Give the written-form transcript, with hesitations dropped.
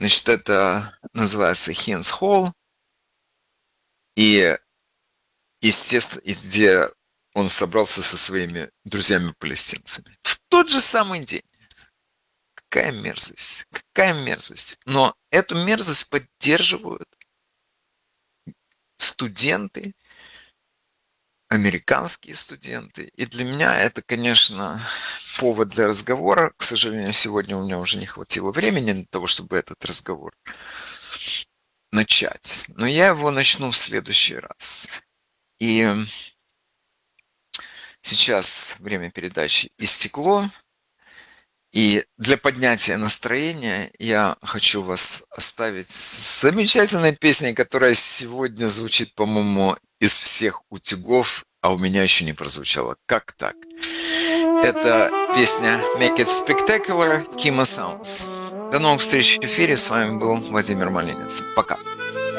Значит, это называется Hens Hall, и, естественно, и где он собрался со своими друзьями-палестинцами. В тот же самый день. Какая мерзость, какая мерзость. Но эту мерзость поддерживают студенты, американские студенты. И для меня это, конечно, повод для разговора. К сожалению, сегодня у меня уже не хватило времени для того, чтобы этот разговор начать. Но я его начну в следующий раз. И сейчас время передачи истекло. И для поднятия настроения я хочу вас оставить с замечательной песней, которая сегодня звучит, по-моему, из всех утюгов, а у меня еще не прозвучала. Как так? Это песня Make It Spectacular Kima Sounds. До новых встреч в эфире. С вами был Владимир Малинец. Пока.